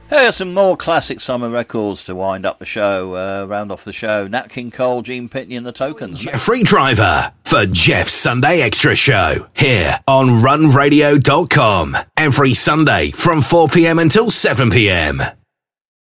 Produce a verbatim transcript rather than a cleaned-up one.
Here's some more classic summer records to wind up the show, uh, round off the show. Nat King Cole, Gene Pitney and the Tokens. Jeffrey Driver for Jeff's Sunday Extra Show here on run radio dot com. Every Sunday from four p.m. until seven p.m.